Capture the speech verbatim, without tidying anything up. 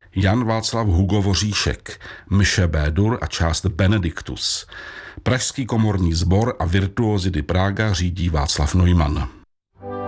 Jan Václav Hugo Voříšek, Mše B-dur a část Benediktus. Pražský komorní sbor a Virtuosity Praga řídí Václav Neumann.